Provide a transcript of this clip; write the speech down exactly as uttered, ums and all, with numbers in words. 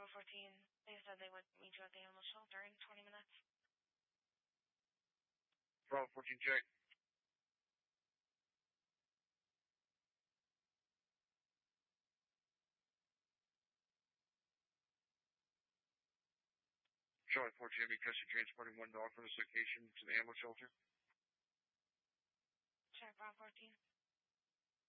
Bravo fourteen, they said they would meet you at the animal shelter in twenty minutes. Bravo fourteen, check. Charlie fourteen, because you're transporting one dog from this location to the animal shelter. Check, Bravo fourteen.